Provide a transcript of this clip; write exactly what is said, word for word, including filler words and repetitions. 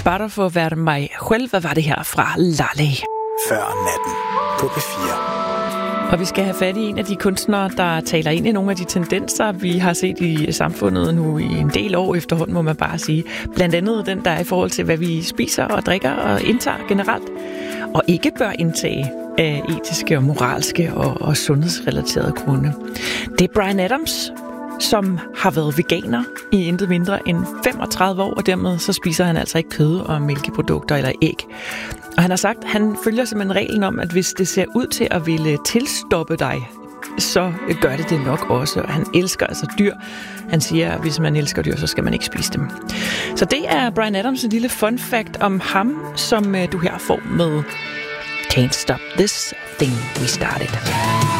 Bare for at være mig selv. Hvad var det her fra Laleh? Før natten på P fire. Og vi skal have fat i en af de kunstnere, der taler ind i nogle af de tendenser, vi har set i samfundet nu i en del år efterhånden, må man bare sige. Blandt andet den, der er i forhold til, hvad vi spiser og drikker og indtager generelt. Og ikke bør indtage af etiske og moralske og, og sundhedsrelaterede grunde. Det er Bryan Adams, som har været veganer i intet mindre end femogtredive år, og dermed så spiser han altså ikke kød og mælkeprodukter eller æg. Og han har sagt, at han følger simpelthen reglen om, at hvis det ser ud til at ville tilstoppe dig, så gør det det nok også. Og han elsker altså dyr. Han siger, at hvis man elsker dyr, så skal man ikke spise dem. Så det er Bryan Adams, en lille fun fact om ham, som du her får med Can't Stop This Thing We Started.